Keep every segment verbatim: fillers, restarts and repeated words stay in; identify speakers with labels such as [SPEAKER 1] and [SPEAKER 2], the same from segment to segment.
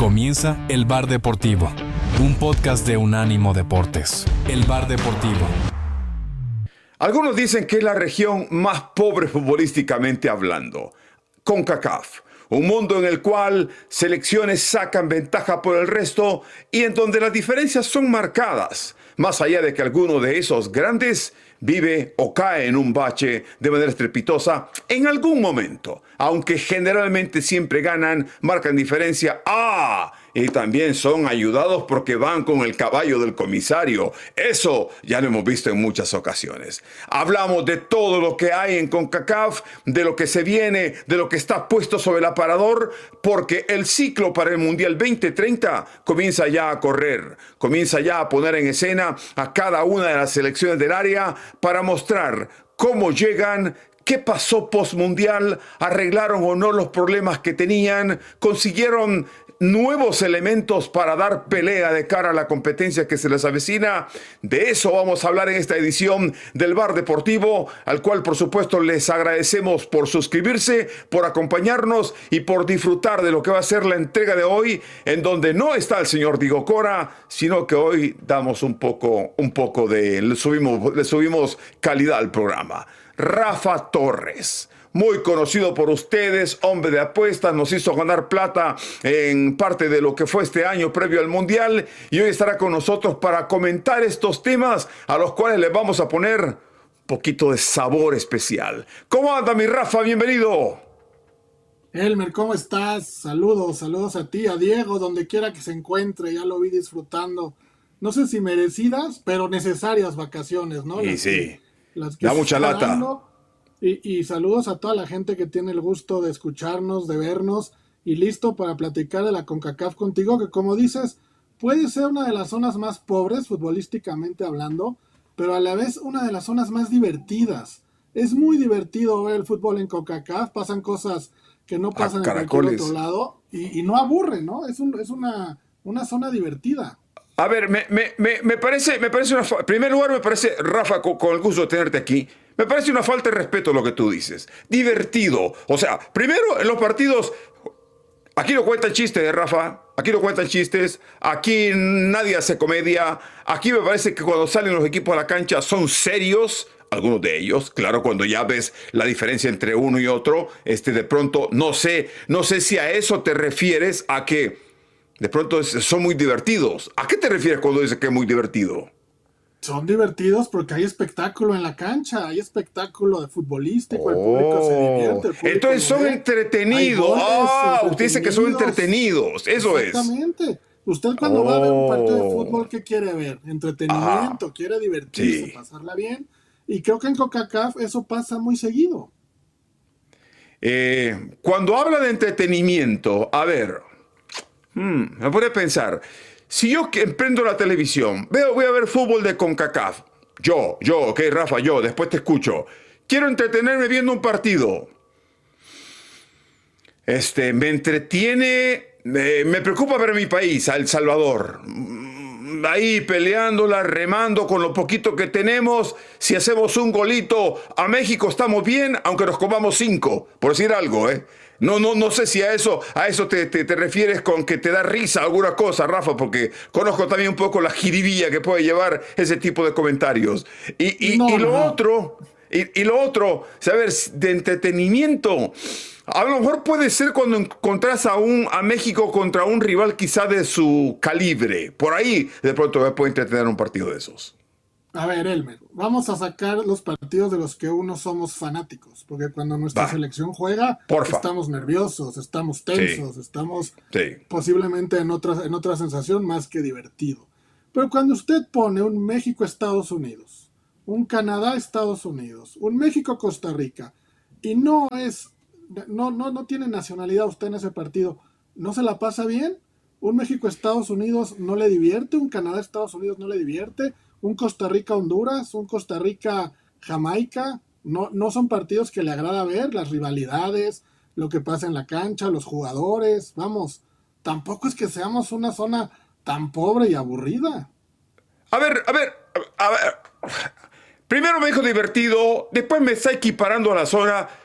[SPEAKER 1] Comienza El Bar Deportivo, un podcast de Unánimo Deportes. El Bar Deportivo.
[SPEAKER 2] Algunos dicen que es la región más pobre futbolísticamente hablando. CONCACAF, un mundo en el cual selecciones sacan ventaja por el resto y en donde las diferencias son marcadas, más allá de que alguno de esos grandes vive o cae en un bache de manera estrepitosa en algún momento, aunque generalmente siempre ganan, marcan diferencia. ¡Ah! Y también son ayudados porque van con el caballo del comisario. Eso ya lo hemos visto en muchas ocasiones. Hablamos de todo lo que hay en CONCACAF, de lo que se viene, de lo que está puesto sobre el aparador, porque el ciclo para el Mundial veinte treinta comienza ya a correr, comienza ya a poner en escena a cada una de las selecciones del área para mostrar cómo llegan, qué pasó postmundial, arreglaron o no los problemas que tenían, consiguieron nuevos elementos para dar pelea de cara a la competencia que se les avecina. De eso vamos a hablar en esta edición del Bar Deportivo, al cual por supuesto les agradecemos por suscribirse, por acompañarnos y por disfrutar de lo que va a ser la entrega de hoy, en donde no está el señor Diego Cora, sino que hoy damos un poco, un poco de, le subimos, le subimos calidad al programa. Rafa Torres, muy conocido por ustedes, hombre de apuestas, nos hizo ganar plata en parte de lo que fue este año previo al Mundial y hoy estará con nosotros para comentar estos temas a los cuales les vamos a poner un poquito de sabor especial. ¿Cómo anda mi Rafa? Bienvenido.
[SPEAKER 3] Elmer, ¿cómo estás? Saludos, saludos a ti, a Diego, donde quiera que se encuentre, ya lo vi disfrutando. No sé si merecidas, pero necesarias vacaciones, ¿no?
[SPEAKER 2] Y
[SPEAKER 3] las
[SPEAKER 2] sí.
[SPEAKER 3] Que, las que
[SPEAKER 2] da mucha lata.
[SPEAKER 3] Dando. Y, y saludos a toda la gente que tiene el gusto de escucharnos, de vernos y listo para platicar de la CONCACAF contigo, que como dices, puede ser una de las zonas más pobres futbolísticamente hablando, pero a la vez una de las zonas más divertidas. Es muy divertido ver el fútbol en CONCACAF, pasan cosas que no pasan en cualquier otro lado y, y no aburre, ¿no? Es, un, es una, una zona divertida.
[SPEAKER 2] A ver, me, me, me, me parece, me parece una fa- en primer lugar me parece, Rafa, con, con el gusto de tenerte aquí, me parece una falta de respeto lo que tú dices. Divertido. O sea, primero en los partidos, aquí no cuentan chistes, ¿eh, Rafa? Aquí no cuentan chistes, aquí nadie hace comedia, aquí me parece que cuando salen los equipos a la cancha son serios, algunos de ellos, claro, cuando ya ves la diferencia entre uno y otro, este, de pronto, no sé, no sé si a eso te refieres, a que de pronto es, son muy divertidos. ¿A qué te refieres cuando dices que es muy divertido?
[SPEAKER 3] Son divertidos porque hay espectáculo en la cancha, hay espectáculo de futbolístico,
[SPEAKER 2] Oh,
[SPEAKER 3] el público se divierte. El público
[SPEAKER 2] entonces son
[SPEAKER 3] ve,
[SPEAKER 2] entretenidos.
[SPEAKER 3] goles,
[SPEAKER 2] Ah, usted dice que son entretenidos. Eso es.
[SPEAKER 3] Exactamente. Usted cuando va a ver un partido de
[SPEAKER 2] Oh.
[SPEAKER 3] fútbol, ¿qué quiere ver? Entretenimiento,
[SPEAKER 2] Ah,
[SPEAKER 3] quiere divertirse,
[SPEAKER 2] sí.
[SPEAKER 3] pasarla bien. Y creo que en CONCACAF eso pasa muy seguido.
[SPEAKER 2] Eh, cuando habla de entretenimiento, a ver, hmm, me pone a pensar. Si yo que prendo la televisión, veo, voy a ver fútbol de CONCACAF. Yo, yo, ok, Rafa, yo, después te escucho. Quiero entretenerme viendo un partido. Este, me entretiene, me, me preocupa ver mi país, a El Salvador. Mm, Ahí peleándola, remando con lo poquito que tenemos. Si hacemos un golito a México estamos bien, aunque nos comamos cinco, por decir algo, ¿eh? No, no, no sé si a eso, a eso te, te, te refieres con que te da risa alguna cosa, Rafa, porque conozco también un poco la jiribilla que puede llevar ese tipo de comentarios. Y, y,
[SPEAKER 3] No,
[SPEAKER 2] y lo
[SPEAKER 3] no.
[SPEAKER 2] otro, y, y lo otro, saber, de entretenimiento. A lo mejor puede ser cuando encontrás a, un, a México contra un rival quizá de su calibre. Por ahí de pronto me puede entretener un partido de esos.
[SPEAKER 3] A ver, Elmer, vamos a sacar los partidos de los que uno somos fanáticos, porque cuando nuestra
[SPEAKER 2] Va.
[SPEAKER 3] selección juega,
[SPEAKER 2] Porfa.
[SPEAKER 3] estamos nerviosos, estamos tensos,
[SPEAKER 2] Sí.
[SPEAKER 3] estamos
[SPEAKER 2] Sí.
[SPEAKER 3] posiblemente en otra, en otra sensación más que divertido. Pero cuando usted pone un México-Estados Unidos, un Canadá-Estados Unidos, un México-Costa Rica, y no es, no, no, no tiene nacionalidad usted en ese partido, ¿no se la pasa bien? Un México-Estados Unidos no le divierte, un Canadá-Estados Unidos no le divierte, un Costa Rica-Honduras, un Costa Rica-Jamaica, no, no son partidos que le agrada ver, las rivalidades, lo que pasa en la cancha, los jugadores, vamos, tampoco es que seamos una zona tan pobre y aburrida.
[SPEAKER 2] A ver, a ver, a ver. Primero me dijo divertido, después me está equiparando a la zona.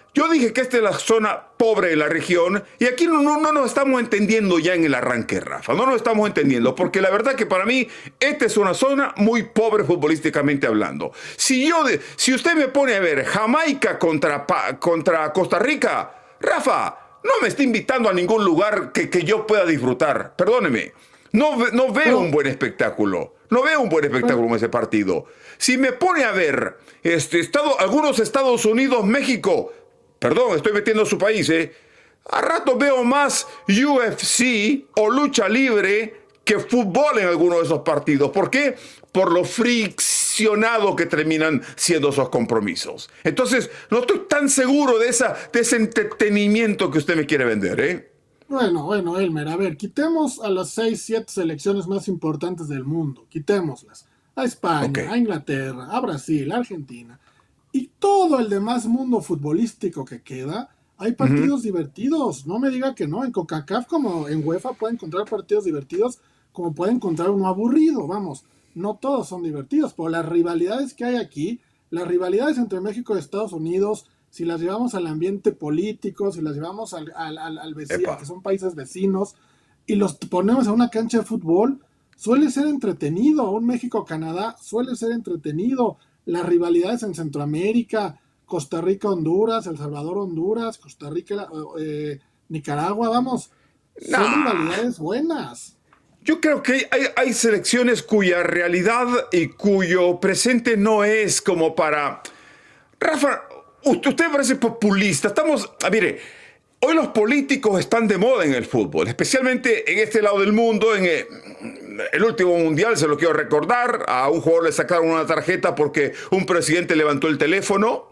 [SPEAKER 2] Yo dije que esta es la zona pobre de la región y aquí no, no, no nos estamos entendiendo ya en el arranque, Rafa. No nos estamos entendiendo porque la verdad que para mí esta es una zona muy pobre futbolísticamente hablando. Si, yo de, si usted me pone a ver Jamaica contra, contra Costa Rica, Rafa, no me está invitando a ningún lugar que, que yo pueda disfrutar. Perdóneme. No, no veo un buen espectáculo. No veo un buen espectáculo en ese partido. Si me pone a ver este, estado, algunos Estados Unidos, México, perdón, estoy metiendo a su país, ¿eh? A rato veo más U F C o lucha libre que fútbol en algunos de esos partidos. ¿Por qué? Por lo friccionado que terminan siendo esos compromisos. Entonces, no estoy tan seguro de, esa, de ese entretenimiento que usted me quiere vender, ¿eh?
[SPEAKER 3] Bueno, bueno, Elmer, a ver, quitemos a las seis, siete selecciones más importantes del mundo, quitémoslas. A España, okay. A Inglaterra, a Brasil, a Argentina. Y todo el demás mundo futbolístico que queda, hay partidos uh-huh. divertidos. No me diga que no, en CONCACAF como en UEFA puede encontrar partidos divertidos, como puede encontrar uno aburrido, vamos. No todos son divertidos, pero las rivalidades que hay aquí, las rivalidades entre México y Estados Unidos, si las llevamos al ambiente político, si las llevamos al, al, al, al vecino, que son países vecinos, y los ponemos a una cancha de fútbol, suele ser entretenido. Un México-Canadá suele ser entretenido. Las rivalidades en Centroamérica, Costa Rica-Honduras, El Salvador-Honduras, Costa Rica, eh, Nicaragua, vamos, son no. rivalidades buenas.
[SPEAKER 2] Yo creo que hay, hay selecciones cuya realidad y cuyo presente no es como para... Rafa, usted me parece populista. Estamos, ah, mire, hoy los políticos están de moda en el fútbol, especialmente en este lado del mundo. En el, el último mundial, se lo quiero recordar, a un jugador le sacaron una tarjeta porque un presidente levantó el teléfono.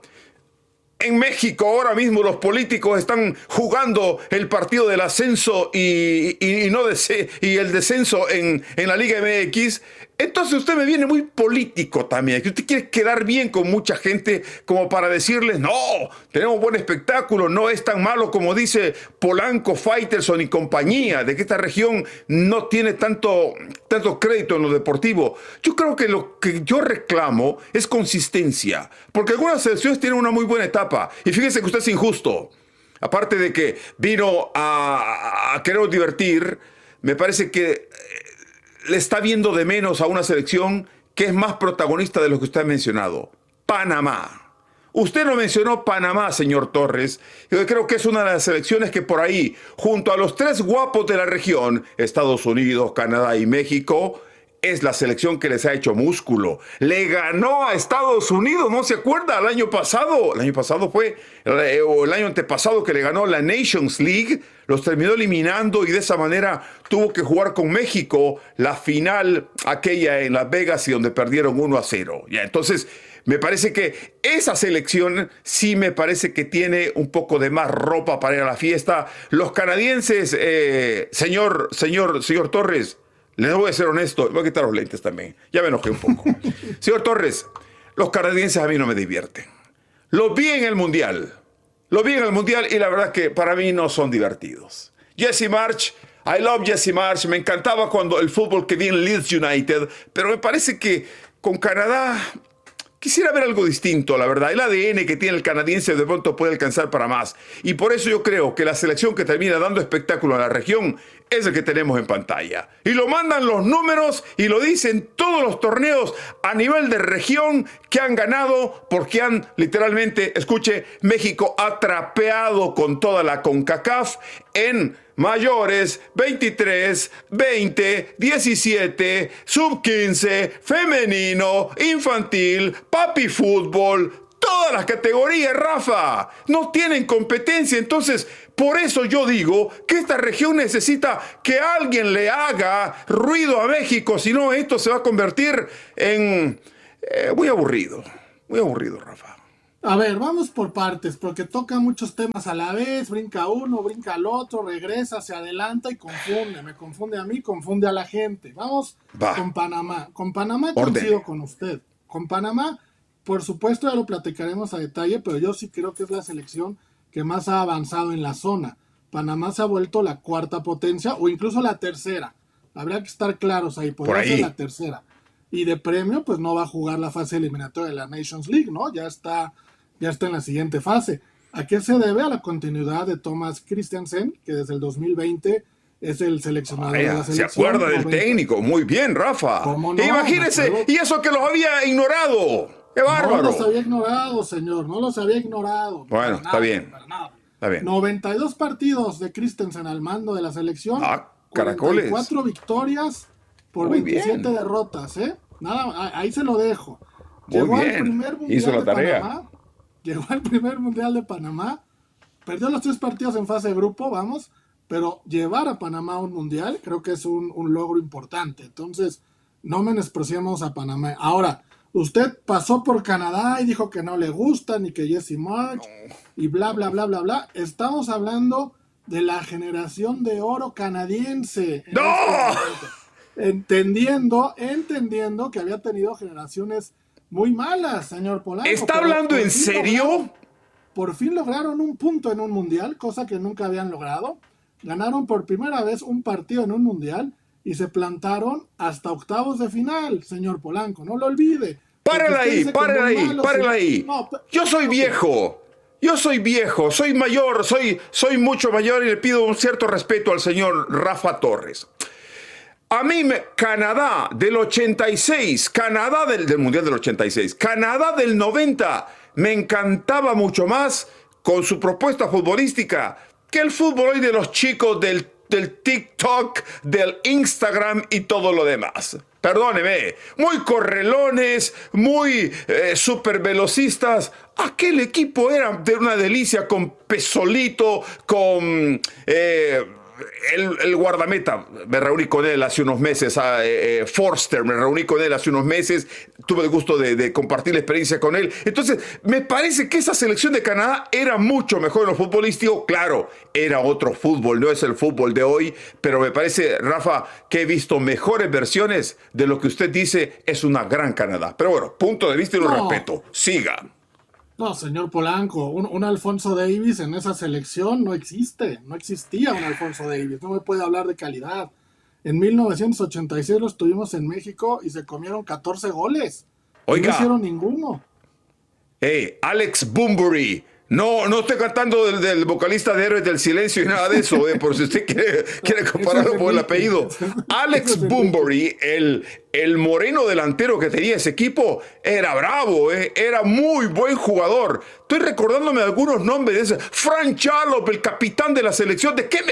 [SPEAKER 2] En México ahora mismo los políticos están jugando el partido del ascenso y, y, y, no dese, y el descenso en, en la Liga M X. Entonces usted me viene muy político también, que usted quiere quedar bien con mucha gente como para decirles, no, tenemos buen espectáculo, no es tan malo como dice Polanco, Faitelson y compañía, de que esta región no tiene tanto, tanto crédito en lo deportivo. Yo creo que lo que yo reclamo es consistencia, porque algunas selecciones tienen una muy buena etapa, y fíjese que usted es injusto. Aparte de que vino a, a querer divertir, me parece que le está viendo de menos a una selección que es más protagonista de lo que usted ha mencionado. Panamá. Usted no mencionó Panamá, señor Torres. Yo creo que es una de las selecciones que por ahí, junto a los tres guapos de la región, Estados Unidos, Canadá y México, es la selección que les ha hecho músculo. Le ganó a Estados Unidos, ¿no se acuerda? El año pasado, el año pasado fue, o el año antepasado que le ganó la Nations League, los terminó eliminando y de esa manera tuvo que jugar con México la final aquella en Las Vegas y donde perdieron uno a cero. Ya, entonces, me parece que esa selección sí me parece que tiene un poco de más ropa para ir a la fiesta. Los canadienses, eh, señor, señor, señor Torres, les voy a ser honesto, voy a quitar los lentes también. Ya me enojé un poco. Señor Torres, los canadienses a mí no me divierten. Los vi en el Mundial. Los vi en el Mundial y la verdad que para mí no son divertidos. Jesse Marsch, I love Jesse Marsch. Me encantaba cuando el fútbol que vi en Leeds United, pero me parece que con Canadá quisiera ver algo distinto, la verdad. El A D N que tiene el canadiense de pronto puede alcanzar para más. Y por eso yo creo que la selección que termina dando espectáculo a la región es el que tenemos en pantalla. Y lo mandan los números y lo dicen todos los torneos a nivel de región que han ganado porque han literalmente, escuche, México ha trapeado con toda la CONCACAF en mayores, veintitrés, veinte, diecisiete, sub quince, femenino, infantil, papi fútbol, todas las categorías, Rafa. No tienen competencia, entonces por eso yo digo que esta región necesita que alguien le haga ruido a México, si no esto se va a convertir en eh, muy aburrido, muy aburrido, Rafa.
[SPEAKER 3] A ver, vamos por partes, porque toca muchos temas a la vez, brinca uno, brinca al otro, regresa, se adelanta y confunde, me confunde a mí, confunde a la gente. Vamos Va. con Panamá. Con Panamá coincido con usted. Con Panamá, por supuesto ya lo platicaremos a detalle, pero yo sí creo que es la selección que más ha avanzado en la zona. Panamá se ha vuelto la cuarta potencia o incluso la tercera. Habría que estar claros ahí, podría ser la tercera. Y de premio, pues no va a jugar la fase eliminatoria de la Nations League, ¿no? Ya está... ya está en la siguiente fase. ¿A qué se debe? A la continuidad de Thomas Christiansen, que desde el dos mil veinte es el seleccionador
[SPEAKER 2] Vaya,
[SPEAKER 3] de la
[SPEAKER 2] se
[SPEAKER 3] selección.
[SPEAKER 2] acuerda del
[SPEAKER 3] noventa.
[SPEAKER 2] técnico. Muy bien, Rafa.
[SPEAKER 3] ¿Cómo no?
[SPEAKER 2] Imagínese, y eso que los había ignorado. ¡Qué bárbaro!
[SPEAKER 3] No los había ignorado, señor, no los había ignorado.
[SPEAKER 2] Bueno,
[SPEAKER 3] Para
[SPEAKER 2] está
[SPEAKER 3] nada,
[SPEAKER 2] bien.
[SPEAKER 3] para nada.
[SPEAKER 2] Está bien.
[SPEAKER 3] noventa y dos partidos de Christensen al mando de la selección.
[SPEAKER 2] Ah, caracoles.
[SPEAKER 3] cuatro victorias por
[SPEAKER 2] Muy
[SPEAKER 3] veintisiete
[SPEAKER 2] bien.
[SPEAKER 3] derrotas, ¿eh? Nada, ahí se lo dejo.
[SPEAKER 2] Muy
[SPEAKER 3] Llegó
[SPEAKER 2] bien.
[SPEAKER 3] al primer mundial
[SPEAKER 2] Hizo la
[SPEAKER 3] de
[SPEAKER 2] tarea.
[SPEAKER 3] Panamá. Llegó al primer mundial de Panamá. Perdió los tres partidos en fase de grupo, vamos. Pero llevar a Panamá a un mundial creo que es un, un logro importante. Entonces, no menospreciemos a Panamá. Ahora, usted pasó por Canadá y dijo que no le gusta, ni que Jesse March, no. y bla, bla, bla, bla, bla. Estamos hablando de la generación de oro canadiense.
[SPEAKER 2] ¡No!
[SPEAKER 3] Este entendiendo, entendiendo que había tenido generaciones muy malas, señor Polanco.
[SPEAKER 2] ¿Está hablando en serio?
[SPEAKER 3] Lograron, por fin lograron un punto en un mundial, cosa que nunca habían logrado. Ganaron por primera vez un partido en un mundial y se plantaron hasta octavos de final, señor Polanco, no lo olvide.
[SPEAKER 2] Párela ahí, párela ahí, párela ahí. No, yo soy viejo, yo soy viejo, soy mayor, soy, soy mucho mayor y le pido un cierto respeto al señor Rafa Torres. A mí, me, Canadá del ochenta y seis, Canadá del, del Mundial del ochenta y seis, Canadá del noventa, me encantaba mucho más con su propuesta futbolística que el fútbol hoy de los chicos del, del TikTok, del Instagram y todo lo demás. Perdóneme, muy correlones, muy eh, super velocistas. Aquel equipo era de una delicia con Pesolito, con... Eh, El, el guardameta, me reuní con él hace unos meses, a, eh, Forster, me reuní con él hace unos meses, tuve el gusto de, de compartir la experiencia con él. Entonces, me parece que esa selección de Canadá era mucho mejor en lo futbolístico. Claro, era otro fútbol, no es el fútbol de hoy, pero me parece, Rafa, que he visto mejores versiones de lo que usted dice es una gran Canadá. Pero bueno, punto de vista y lo no. respeto. Siga.
[SPEAKER 3] No, señor Polanco, un, un Alfonso Davies en esa selección no existe, no existía un Alfonso Davies, no me puede hablar de calidad. En mil novecientos ochenta y seis los tuvimos en México y se comieron catorce goles.
[SPEAKER 2] Oiga.
[SPEAKER 3] No hicieron ninguno.
[SPEAKER 2] Hey, Alex Bunbury. No, no estoy cantando del, del vocalista de Héroes del Silencio y nada de eso, eh, por si usted quiere, quiere compararlo por el apellido. Alex Bunbury, el, el moreno delantero que tenía ese equipo, era bravo, eh, era muy buen jugador. Estoy recordándome algunos nombres de ese. Frank Charlop, el capitán de la selección. ¿De qué me...?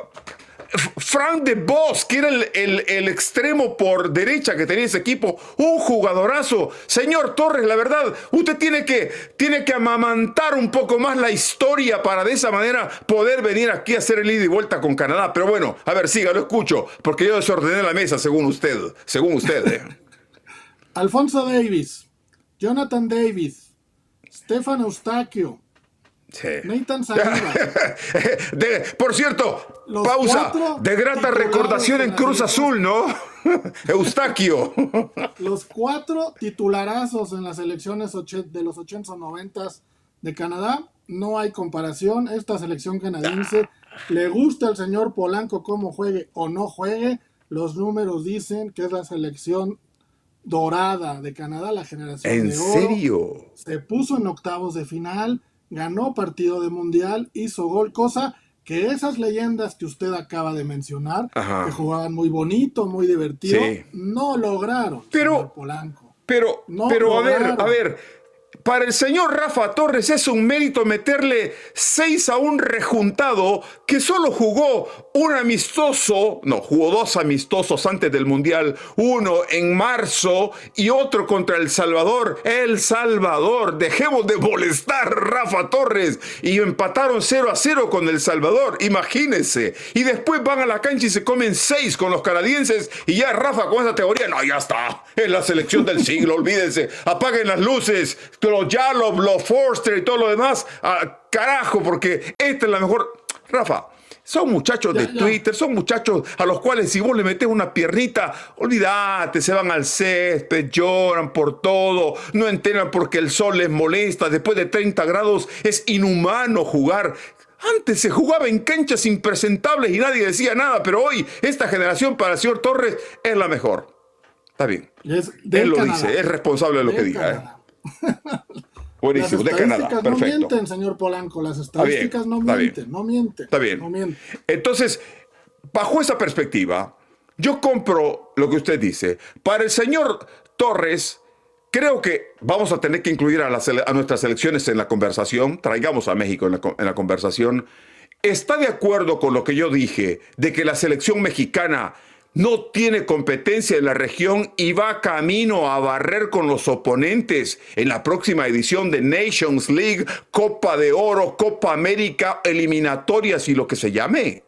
[SPEAKER 2] Frank de Vos, que era el, el, el extremo por derecha que tenía ese equipo, un jugadorazo. Señor Torres, la verdad, usted tiene que, tiene que amamantar un poco más la historia para de esa manera poder venir aquí a hacer el ida y vuelta con Canadá. Pero bueno, a ver, siga, lo escucho, porque yo desordené la mesa según usted, según usted. Eh.
[SPEAKER 3] Alfonso Davies, Jonathan Davis, Stefan Eustaquio, Sí. Nathan Saliba.
[SPEAKER 2] de, por cierto, los pausa. De grata recordación en Cruz Azul, ¿no? Eustaquio.
[SPEAKER 3] Los cuatro titularazos en las elecciones de los ochentas o noventas de Canadá. No hay comparación. Esta selección canadiense, le gusta al señor Polanco cómo juegue o no juegue. Los números dicen que es la selección dorada de Canadá, la generación
[SPEAKER 2] ¿En
[SPEAKER 3] de oro.
[SPEAKER 2] ¿En serio?
[SPEAKER 3] Se puso en octavos de final. Ganó partido de mundial, hizo gol, cosa que esas leyendas que usted acaba de mencionar, Ajá. que jugaban muy bonito, muy divertido, sí. no lograron.
[SPEAKER 2] Pero,
[SPEAKER 3] Polanco.
[SPEAKER 2] pero, no pero a ver, a ver, para el señor Rafa Torres es un mérito meterle seis a un rejuntado que solo jugó un amistoso, no, jugó dos amistosos antes del Mundial, uno en marzo y otro contra El Salvador. El Salvador, dejemos de molestar, Rafa Torres, y empataron cero a cero con El Salvador, imagínense. Y después van a la cancha y se comen seis con los canadienses y ya Rafa con esa teoría, no, ya está, es la selección del siglo, olvídense, apaguen las luces, los Jalop, los Forster y todo lo demás, ah, carajo, porque esta es la mejor. Rafa, son muchachos de ya, ya. Twitter, son muchachos a los cuales si vos le metés una piernita, olvídate, se van al césped, lloran por todo, no entienden porque el sol les molesta, después de treinta grados es inhumano jugar. Antes se jugaba en canchas impresentables y nadie decía nada, pero hoy esta generación para el señor Torres es la mejor. Está bien,
[SPEAKER 3] es
[SPEAKER 2] él lo
[SPEAKER 3] Canadá.
[SPEAKER 2] dice, es responsable de lo de que diga. ¿eh? Buenísimo, de Canadá.
[SPEAKER 3] Las estadísticas no
[SPEAKER 2] Perfecto.
[SPEAKER 3] mienten, señor Polanco. Las estadísticas no
[SPEAKER 2] está
[SPEAKER 3] mienten,
[SPEAKER 2] bien.
[SPEAKER 3] no mienten.
[SPEAKER 2] Está bien.
[SPEAKER 3] No mienten.
[SPEAKER 2] Entonces, bajo esa perspectiva, yo compro lo que usted dice. Para el señor Torres, creo que vamos a tener que incluir a, las, a nuestras elecciones en la conversación. Traigamos a México en la, en la conversación. ¿Está de acuerdo con lo que yo dije de que la selección mexicana no tiene competencia en la región y va camino a barrer con los oponentes en la próxima edición de Nations League, Copa de Oro, Copa América, eliminatorias y lo que se llame?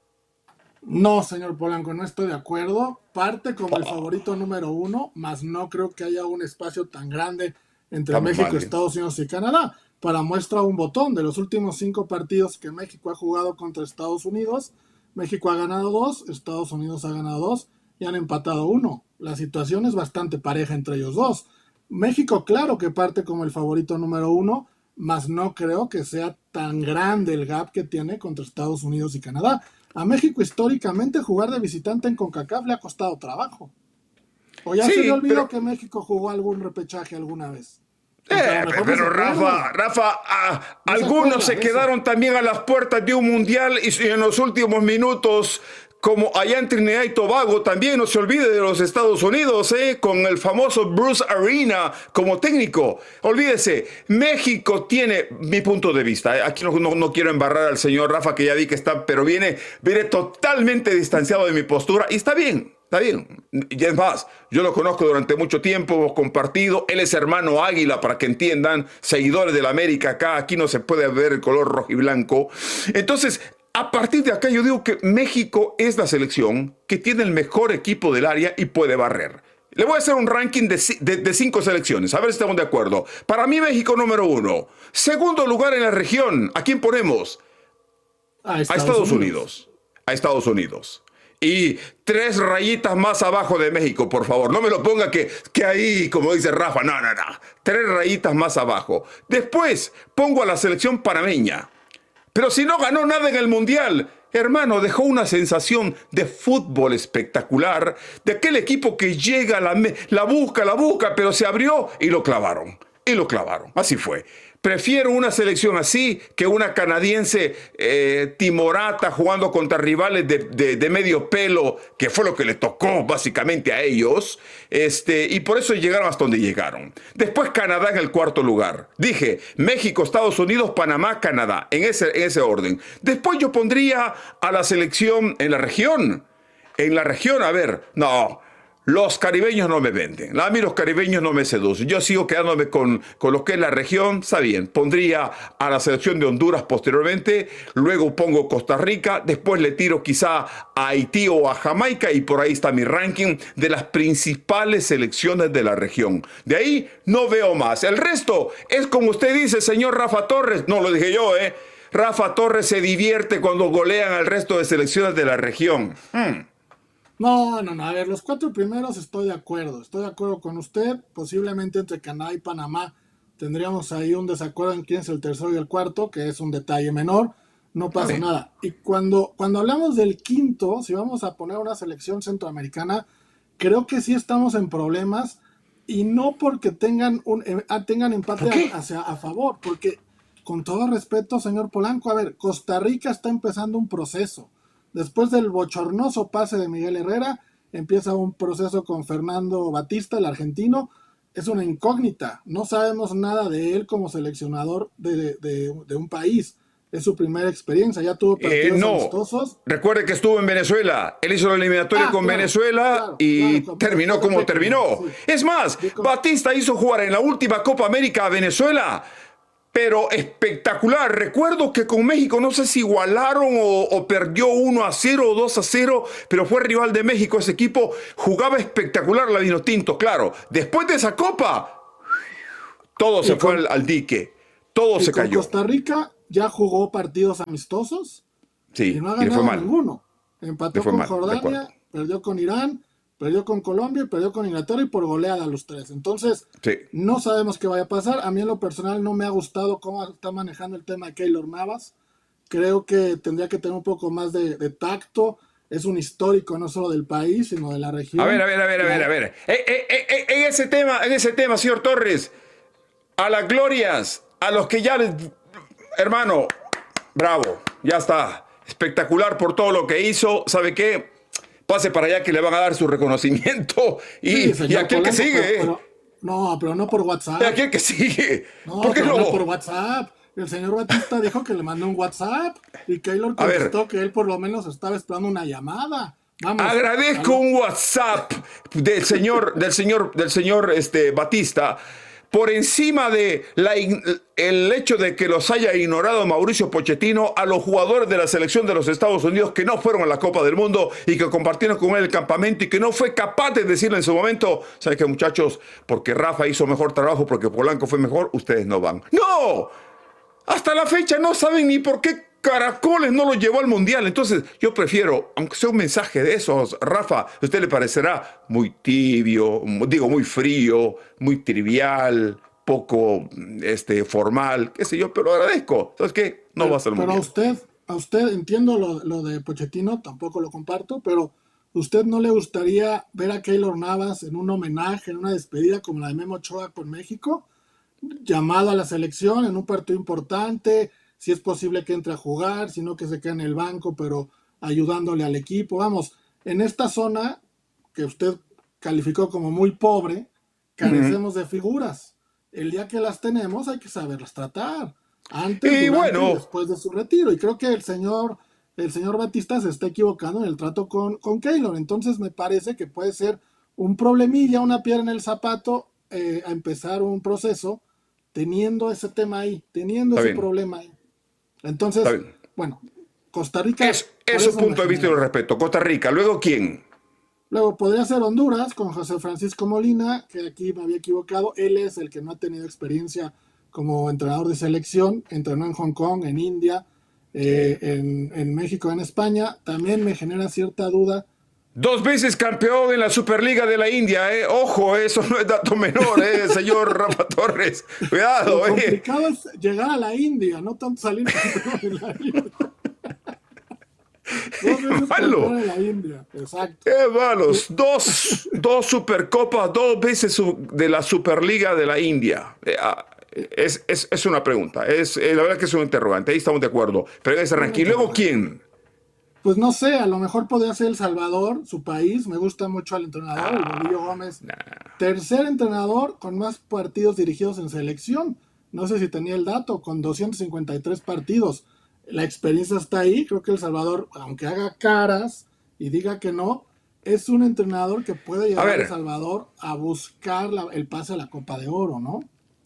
[SPEAKER 3] No, señor Polanco, no estoy de acuerdo. Parte como el favorito número uno, mas no creo que haya un espacio tan grande entre
[SPEAKER 2] Estamos
[SPEAKER 3] México,
[SPEAKER 2] mal, ¿eh?
[SPEAKER 3] Estados Unidos y Canadá. Para muestra un botón, de los últimos cinco partidos que México ha jugado contra Estados Unidos, México ha ganado dos, Estados Unidos ha ganado dos y han empatado uno. La situación es bastante pareja entre ellos dos. México, claro que parte como el favorito número uno, mas no creo que sea tan grande el gap que tiene contra Estados Unidos y Canadá. A México históricamente jugar de visitante en CONCACAF le ha costado trabajo. ¿O ya
[SPEAKER 2] Sí,
[SPEAKER 3] se le olvidó
[SPEAKER 2] pero-
[SPEAKER 3] que México jugó algún repechaje alguna vez?
[SPEAKER 2] Eh,
[SPEAKER 3] Porque a lo mejor no
[SPEAKER 2] pero
[SPEAKER 3] se
[SPEAKER 2] Rafa,
[SPEAKER 3] acuerda.
[SPEAKER 2] Rafa, ah,
[SPEAKER 3] No se
[SPEAKER 2] algunos
[SPEAKER 3] acuerda
[SPEAKER 2] se
[SPEAKER 3] de
[SPEAKER 2] quedaron también a las puertas de un mundial y en los últimos minutos, como allá en Trinidad y Tobago, también no se olvide de los Estados Unidos, ¿eh? Con el famoso Bruce Arena como técnico. Olvídese, México tiene, mi punto de vista, ¿eh? Aquí no, no, no quiero embarrar al señor Rafa, que ya vi que está, pero viene, viene totalmente distanciado de mi postura y está bien. Está bien. Y es más, yo lo conozco durante mucho tiempo, hemos compartido. Él es hermano Águila, para que entiendan, seguidores del América acá. Aquí no se puede ver el color rojo y blanco. Entonces, a partir de acá yo digo que México es la selección que tiene el mejor equipo del área y puede barrer. Le voy a hacer un ranking de, de, de cinco selecciones, a ver si estamos de acuerdo. Para mí, México número uno. Segundo lugar en la región. ¿A quién ponemos?
[SPEAKER 3] A
[SPEAKER 2] A Estados Unidos. A Estados Unidos. Y tres rayitas más abajo de México, por favor. No me lo ponga que, que ahí, como dice Rafa, no, no, no. Tres rayitas más abajo. Después pongo a la selección panameña. Pero si no ganó nada en el Mundial, hermano, dejó una sensación de fútbol espectacular, de aquel equipo que llega, la, la busca, la busca, pero se abrió y lo clavaron. Y lo clavaron. Así fue. Prefiero una selección así que una canadiense eh, timorata jugando contra rivales de, de, de medio pelo, que fue lo que le tocó básicamente a ellos, este, y por eso llegaron hasta donde llegaron. Después Canadá en el cuarto lugar. Dije, México, Estados Unidos, Panamá, Canadá, en ese, en ese orden. Después yo pondría a la selección en la región. En la región, a ver, no... Los caribeños no me venden. A mí los caribeños no me seducen. Yo sigo quedándome con, con lo que es la región. Está bien. Pondría a la selección de Honduras posteriormente. Luego pongo Costa Rica. Después le tiro quizá a Haití o a Jamaica. Y por ahí está mi ranking de las principales selecciones de la región. De ahí no veo más. El resto es como usted dice, señor Rafa Torres. No lo dije yo, ¿eh? Rafa Torres se divierte cuando golean al resto de selecciones de la región. Hmm.
[SPEAKER 3] No, no, no. A ver, los cuatro primeros estoy de acuerdo. Estoy de acuerdo con usted. Posiblemente entre Canadá y Panamá tendríamos ahí un desacuerdo en quién es el tercero y el cuarto, que es un detalle menor. No pasa
[SPEAKER 2] Vale.
[SPEAKER 3] nada. Y cuando, cuando hablamos del quinto, si vamos a poner una selección centroamericana, creo que sí estamos en problemas. Y no porque tengan, un, eh, tengan empate
[SPEAKER 2] ¿Por qué?
[SPEAKER 3] a, hacia, a favor. Porque, con todo respeto, señor Polanco, a ver, Costa Rica está empezando un proceso. Después del bochornoso pase de Miguel Herrera, empieza un proceso con Fernando Batista, el argentino. Es una incógnita. No sabemos nada de él como seleccionador de, de, de un país. Es su primera experiencia. Ya tuvo partidos
[SPEAKER 2] Eh, no.
[SPEAKER 3] amistosos.
[SPEAKER 2] Recuerde que estuvo en Venezuela. Él hizo la eliminatoria
[SPEAKER 3] Ah,
[SPEAKER 2] con
[SPEAKER 3] claro,
[SPEAKER 2] Venezuela
[SPEAKER 3] claro,
[SPEAKER 2] y
[SPEAKER 3] claro,
[SPEAKER 2] terminó
[SPEAKER 3] claro,
[SPEAKER 2] como
[SPEAKER 3] claro,
[SPEAKER 2] terminó.
[SPEAKER 3] sí.
[SPEAKER 2] Es más,
[SPEAKER 3] Sí, con-
[SPEAKER 2] Batista hizo jugar en la última Copa América a Venezuela, pero espectacular. Recuerdo que con México no sé si igualaron o, o perdió uno a cero o dos a cero, pero fue rival de México. Ese equipo jugaba espectacular la Vinotinto, claro. Después de esa Copa, todo
[SPEAKER 3] Y
[SPEAKER 2] se fue
[SPEAKER 3] con-
[SPEAKER 2] al, al dique. Todo
[SPEAKER 3] Y
[SPEAKER 2] se
[SPEAKER 3] con
[SPEAKER 2] cayó.
[SPEAKER 3] Costa Rica ya jugó partidos amistosos
[SPEAKER 2] Sí,
[SPEAKER 3] y no ha
[SPEAKER 2] y le fue
[SPEAKER 3] ganado
[SPEAKER 2] mal.
[SPEAKER 3] ninguno. Empató
[SPEAKER 2] Le fue
[SPEAKER 3] con
[SPEAKER 2] mal, de
[SPEAKER 3] Jordania,
[SPEAKER 2] acuerdo.
[SPEAKER 3] perdió con Irán, perdió con Colombia y perdió con Inglaterra y por goleada a los tres. Entonces,
[SPEAKER 2] Sí.
[SPEAKER 3] no sabemos qué vaya a pasar. A mí en lo personal no me ha gustado cómo está manejando el tema de Keylor Navas. Creo que tendría que tener un poco más de, de tacto. Es un histórico no solo del país, sino de la región.
[SPEAKER 2] A ver, a ver, a ver, a ver, a ver. Eh, eh, eh, eh, en ese tema, en ese tema, señor Torres, a las glorias, a los que ya les... Hermano, bravo, ya está. Espectacular por todo lo que hizo. ¿Sabe qué? Pase para allá que le van a dar su reconocimiento. Y,
[SPEAKER 3] Sí,
[SPEAKER 2] y aquel que
[SPEAKER 3] Polanco,
[SPEAKER 2] sigue.
[SPEAKER 3] pero, pero, no, pero no por WhatsApp.
[SPEAKER 2] Y aquel que sigue.
[SPEAKER 3] No,
[SPEAKER 2] ¿Por qué
[SPEAKER 3] pero
[SPEAKER 2] no?
[SPEAKER 3] no por WhatsApp. El señor Batista dijo que le mandó un WhatsApp y Keylor contestó que él por lo menos estaba esperando una llamada. Vamos,
[SPEAKER 2] agradezco un WhatsApp del señor, del señor, del señor este, Batista, por encima de la, el hecho de que los haya ignorado Mauricio Pochettino a los jugadores de la selección de los Estados Unidos que no fueron a la Copa del Mundo y que compartieron con él el campamento y que no fue capaz de decirle en su momento, ¿saben qué, muchachos? Porque Rafa hizo mejor trabajo, porque Polanco fue mejor, ustedes no van. ¡No! Hasta la fecha no saben ni por qué Caracoles no lo llevó al Mundial. Entonces yo prefiero, aunque sea un mensaje de esos, Rafa, a usted le parecerá muy tibio, digo muy frío, muy trivial, poco este, formal, qué sé yo, pero agradezco. ¿Sabes qué? No
[SPEAKER 3] pero,
[SPEAKER 2] va a ser
[SPEAKER 3] Pero
[SPEAKER 2] Mundial.
[SPEAKER 3] a usted, a usted entiendo lo, lo de Pochettino, tampoco lo comparto, pero ¿usted no le gustaría ver a Keylor Navas en un homenaje, en una despedida como la de Memo Ochoa con México? Llamado a la selección en un partido importante, si es posible que entre a jugar, si no que se quede en el banco, pero ayudándole al equipo. Vamos, en esta zona que usted calificó como muy pobre, carecemos uh-huh. de figuras. El día que las tenemos hay que saberlas tratar, antes,
[SPEAKER 2] y
[SPEAKER 3] durante
[SPEAKER 2] bueno,
[SPEAKER 3] y después de su retiro. Y creo que el señor, el señor Batista se está equivocando en el trato con, con Keylor. Entonces me parece que puede ser un problemilla, una piedra en el zapato, eh, a empezar un proceso teniendo ese tema ahí, teniendo
[SPEAKER 2] Está
[SPEAKER 3] ese
[SPEAKER 2] bien.
[SPEAKER 3] problema ahí. Entonces, bueno, Costa Rica...
[SPEAKER 2] Es, es su punto de vista y lo respeto. Costa Rica, ¿luego quién?
[SPEAKER 3] Luego podría ser Honduras con José Francisco Molina, que aquí me había equivocado. Él es el que no ha tenido experiencia como entrenador de selección. Entrenó en Hong Kong, en India, eh, en, en México, en España. También me genera cierta duda.
[SPEAKER 2] Dos veces campeón en la Superliga de la India, ¿eh? Ojo, eso no es dato menor, ¿eh, señor Rafa Torres? Cuidado,
[SPEAKER 3] Lo
[SPEAKER 2] ¿eh?
[SPEAKER 3] complicado es llegar a la India, no tanto salir campeón en la India. Dos veces campeón en la India, exacto.
[SPEAKER 2] ¡Qué malos! Dos, dos Supercopas, dos veces su, de la Superliga de la India. Es, es, es una pregunta, es, la verdad que es un interrogante, ahí estamos de acuerdo. Pero en ese ranking, ¿luego quién?
[SPEAKER 3] Pues no sé, a lo mejor podría ser El Salvador, su país. Me gusta mucho al entrenador, ah, el Bolillo Gómez. Nah. Tercer entrenador con más partidos dirigidos en selección. No sé si tenía el dato, con doscientos cincuenta y tres partidos. La experiencia está ahí. Creo que El Salvador, aunque haga caras y diga que no, es un entrenador que puede llevar a, a El Salvador a buscar la, el pase a la Copa de Oro, ¿no?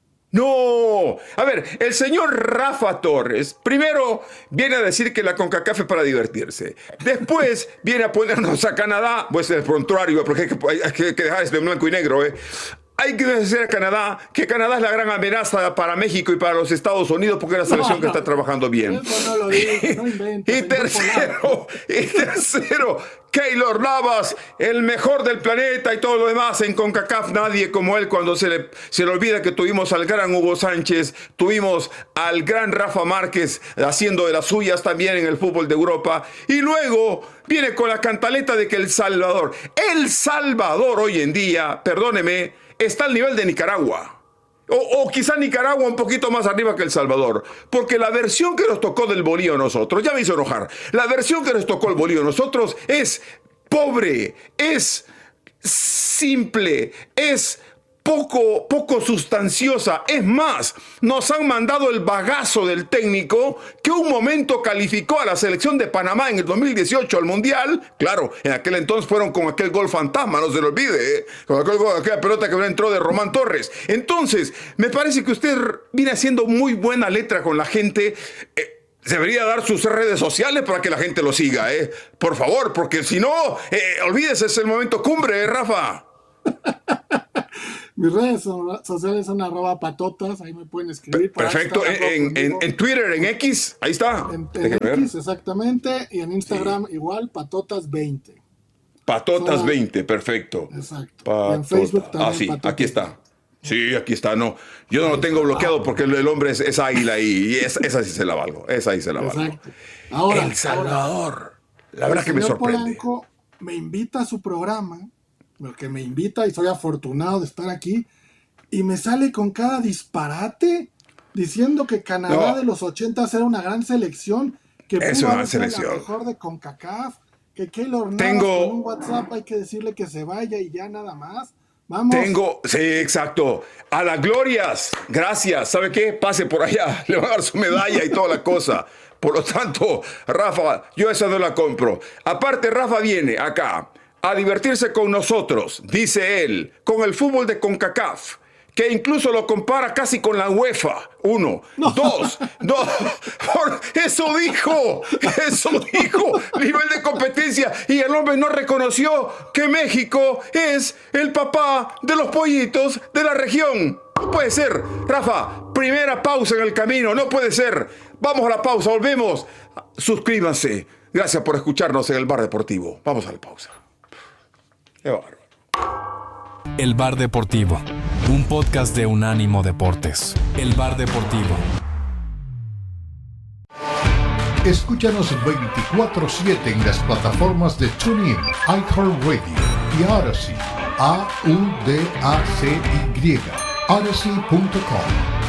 [SPEAKER 2] No, a ver, el señor Rafa Torres primero viene a decir que la CONCACAF es para divertirse. Después viene a ponernos a Canadá, pues el prontuario, porque hay que, hay que, que dejar este blanco y negro, ¿eh? Hay que decir a Canadá que Canadá es la gran amenaza para México y para los Estados Unidos porque es la selección no, que está trabajando bien.
[SPEAKER 3] Eso no lo digo, no inventes,
[SPEAKER 2] y tercero, y tercero, Keylor Navas, el mejor del planeta y todo lo demás. En CONCACAF nadie como él, cuando se le, se le olvida que tuvimos al gran Hugo Sánchez, tuvimos al gran Rafa Márquez haciendo de las suyas también en el fútbol de Europa. Y luego viene con la cantaleta de que El Salvador, El Salvador hoy en día, perdóneme, está al nivel de Nicaragua. O, o quizá Nicaragua un poquito más arriba que El Salvador. Porque la versión que nos tocó del bolillo a nosotros, ya me hizo enojar, la versión que nos tocó el bolillo a nosotros es pobre, es simple, es poco, poco sustanciosa. Es más, nos han mandado el bagazo del técnico que un momento calificó a la selección de Panamá en el dos mil dieciocho al Mundial. Claro, en aquel entonces fueron con aquel gol fantasma, no se lo olvide, ¿eh? Con aquel gol, aquella pelota que entró de Román Torres. Entonces, me parece que usted viene haciendo muy buena letra con la gente. Eh, Debería dar sus redes sociales para que la gente lo siga, ¿eh? Por favor, porque si no, eh, olvídese, es el momento cumbre, ¿eh, Rafa?
[SPEAKER 3] Mis redes sociales son arroba patotas, ahí me pueden escribir.
[SPEAKER 2] Perfecto, en, en, en Twitter, en X, ahí está.
[SPEAKER 3] En, en X, ver. Exactamente, y en Instagram sí. Igual, patotas veinte.
[SPEAKER 2] Patotas so, veinte, perfecto.
[SPEAKER 3] Exacto.
[SPEAKER 2] Patota.
[SPEAKER 3] Y en Facebook también.
[SPEAKER 2] Ah, sí,
[SPEAKER 3] patotas.
[SPEAKER 2] Aquí está. Sí, aquí está, no. Yo no lo tengo bloqueado porque el, el hombre es, es águila y, y es, esa sí se la valgo, esa sí se la valgo.
[SPEAKER 3] Exacto. Ahora,
[SPEAKER 2] El Salvador,
[SPEAKER 3] ahora,
[SPEAKER 2] la verdad que me sorprende.
[SPEAKER 3] Polanco me invita a su programa, porque me invita y soy afortunado de estar aquí, y me sale con cada disparate diciendo que Canadá
[SPEAKER 2] No.
[SPEAKER 3] de los ochentas era una gran selección, que
[SPEAKER 2] Es
[SPEAKER 3] pudo
[SPEAKER 2] una
[SPEAKER 3] haber sido la
[SPEAKER 2] selección.
[SPEAKER 3] mejor de CONCACAF, que Keylor Navas
[SPEAKER 2] Tengo-
[SPEAKER 3] con un WhatsApp hay que decirle que se vaya y ya nada más. Vamos.
[SPEAKER 2] Tengo, sí, exacto. A las glorias, gracias. ¿Sabe qué? Pase por allá, le van a dar su medalla y toda la cosa. Por lo tanto, Rafa, yo esa no la compro. Aparte, Rafa viene acá a divertirse con nosotros, dice él, con el fútbol de CONCACAF, que incluso lo compara casi con la UEFA. Uno,
[SPEAKER 3] No.
[SPEAKER 2] dos, dos. Por- Eso dijo, eso dijo, nivel de competencia. Y el hombre no reconoció que México es el papá de los pollitos de la región. No puede ser. Rafa, primera pausa en el camino, no puede ser. Vamos a la pausa, volvemos. Suscríbanse. Gracias por escucharnos en el Bar Deportivo. Vamos a la pausa. Qué bárbaro.
[SPEAKER 1] El Bar Deportivo, un podcast de Unánimo Deportes. El Bar Deportivo.
[SPEAKER 4] Escúchanos veinticuatro siete en las plataformas de TuneIn, iHeartRadio y Odyssey. A U D A C Y. Odyssey punto com.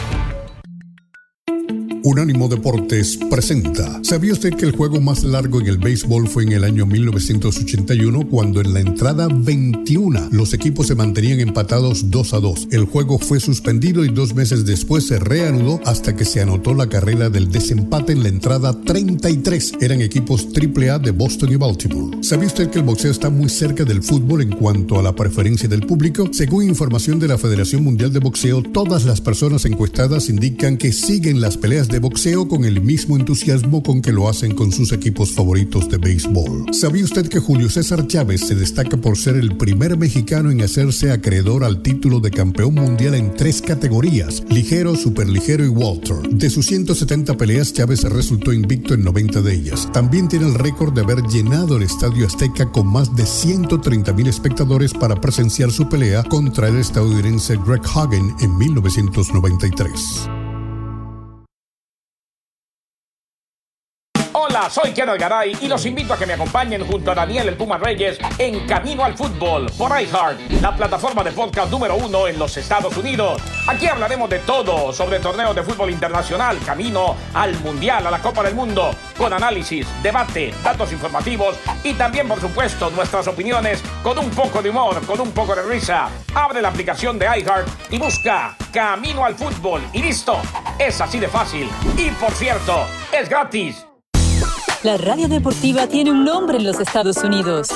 [SPEAKER 4] Unánimo Deportes presenta. ¿Sabía usted que el juego más largo en el béisbol fue en el año mil novecientos ochenta y uno, cuando en la entrada veintiuno los equipos se mantenían empatados dos a dos? El juego fue suspendido y dos meses después se reanudó hasta que se anotó la carrera del desempate en la entrada treinta y tres. Eran equipos triple A de Boston y Baltimore. ¿Sabía usted que el boxeo está muy cerca del fútbol en cuanto a la preferencia del público? Según información de la Federación Mundial de Boxeo, todas las personas encuestadas indican que siguen las peleas de de boxeo con el mismo entusiasmo con que lo hacen con sus equipos favoritos de béisbol. ¿Sabía usted que Julio César Chávez se destaca por ser el primer mexicano en hacerse acreedor al título de campeón mundial en tres categorías: ligero, superligero y welter? De sus ciento setenta peleas, Chávez resultó invicto en noventa de ellas. También tiene el récord de haber llenado el Estadio Azteca con más de ciento treinta mil espectadores para presenciar su pelea contra el estadounidense Greg Hagen en mil novecientos noventa y tres.
[SPEAKER 5] Hola, soy Kenneth Garay y los invito a que me acompañen junto a Daniel El Puma Reyes en Camino al Fútbol por iHeart, la plataforma de podcast número uno en los Estados Unidos. Aquí hablaremos de todo sobre torneos de fútbol internacional, camino al Mundial, a la Copa del Mundo, con análisis, debate, datos informativos y también, por supuesto, nuestras opiniones con un poco de humor, con un poco de risa. Abre la aplicación de iHeart y busca Camino al Fútbol y listo. Es así de fácil. Y por cierto, es gratis.
[SPEAKER 6] La radio deportiva tiene un nombre en los Estados Unidos.